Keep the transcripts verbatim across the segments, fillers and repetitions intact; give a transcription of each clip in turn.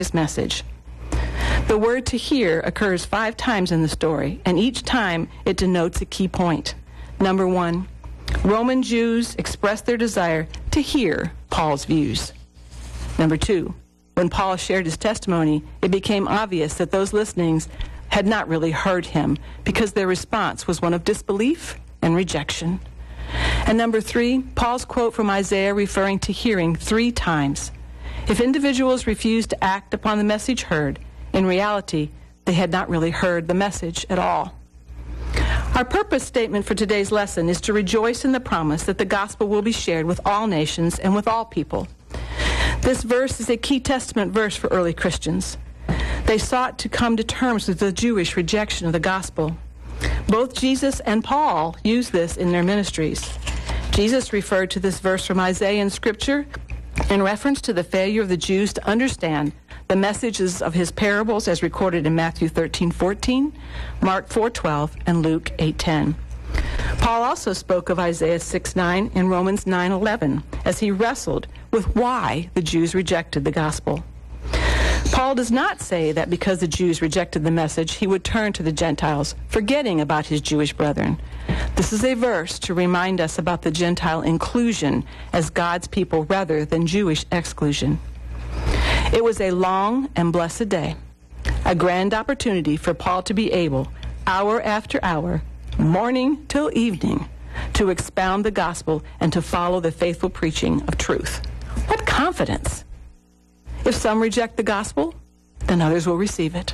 his message. The word to hear occurs five times in the story, and each time it denotes a key point. Number one, Roman Jews expressed their desire to hear Paul's views. Number two, when Paul shared his testimony, it became obvious that those listening had not really heard him because their response was one of disbelief and rejection. And number three, Paul's quote from Isaiah referring to hearing three times. If individuals refused to act upon the message heard, in reality, they had not really heard the message at all. Our purpose statement for today's lesson is to rejoice in the promise that the gospel will be shared with all nations and with all people. This verse is a key testament verse for early Christians. They sought to come to terms with the Jewish rejection of the gospel. Both Jesus and Paul used this in their ministries. Jesus referred to this verse from Isaiah in Scripture in reference to the failure of the Jews to understand the messages of his parables as recorded in Matthew thirteen fourteen, Mark four twelve, and Luke eight ten. Paul also spoke of Isaiah six nine and Romans nine eleven as he wrestled with why the Jews rejected the gospel. Paul does not say that because the Jews rejected the message, he would turn to the Gentiles, forgetting about his Jewish brethren. This is a verse to remind us about the Gentile inclusion as God's people rather than Jewish exclusion. It was a long and blessed day, a grand opportunity for Paul to be able, hour after hour, morning till evening, to expound the gospel and to follow the faithful preaching of truth. What confidence! If some reject the gospel, then others will receive it.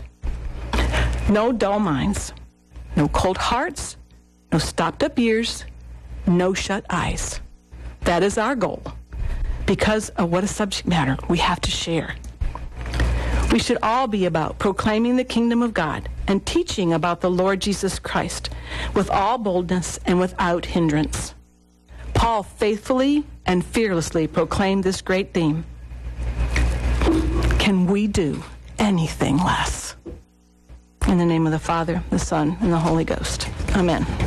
No dull minds, no cold hearts, no stopped-up ears, no shut eyes. That is our goal, because of what a subject matter we have to share. We should all be about proclaiming the kingdom of God and teaching about the Lord Jesus Christ with all boldness and without hindrance. Paul faithfully and fearlessly proclaimed this great theme. Can we do anything less? In the name of the Father, the Son, and the Holy Ghost. Amen.